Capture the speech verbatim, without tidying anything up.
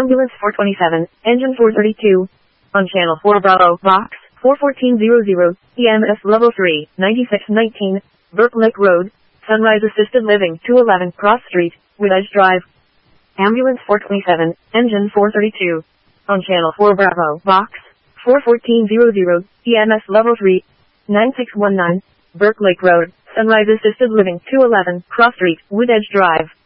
Ambulance four twenty-seven, Engine four thirty-two. On Channel four Bravo, Box four fourteen hundred, E M S Level three, ninety-six nineteen, Burke Lake Road, Sunrise Assisted Living two eleven Cross Street, Woodedge Drive. Ambulance four twenty-seven, Engine four thirty-two. On Channel four Bravo, Box four fourteen hundred, E M S Level three, ninety-six nineteen, Burke Lake Road, Sunrise Assisted Living two eleven Cross Street, Woodedge Drive.